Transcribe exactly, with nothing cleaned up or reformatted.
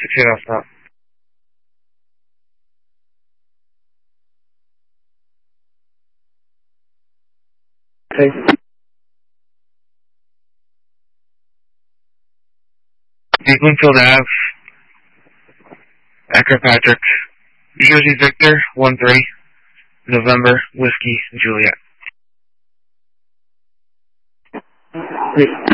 sixty-eight, I'll stop. Okay. East Bloomfield Ave, Echo Patrick, New Jersey Victor, one three, November, Whiskey, Juliet. Great.